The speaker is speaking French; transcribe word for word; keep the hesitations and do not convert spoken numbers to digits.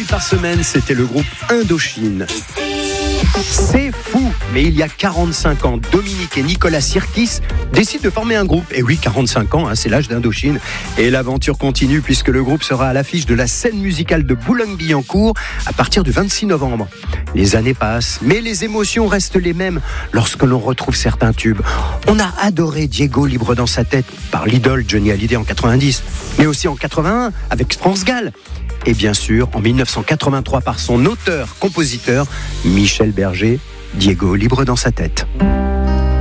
par semaine, c'était le groupe Indochine. C'est fou, mais il y a quarante-cinq ans, Dominique et Nicolas Sirkis décident de former un groupe. Et oui, quarante-cinq ans, hein, c'est l'âge d'Indochine. Et l'aventure continue puisque le groupe sera à l'affiche de la scène musicale de Boulogne-Billancourt à partir du vingt-six novembre. Les années passent, mais les émotions restent les mêmes lorsque l'on retrouve certains tubes. On a adoré Diego libre dans sa tête par l'idole Johnny Hallyday en quatre-vingt-dix, mais aussi en quatre-vingt-un avec France Gall. Et bien sûr, en dix-neuf cent quatre-vingt-trois par son auteur-compositeur Michel Berger, Diego libre dans sa tête.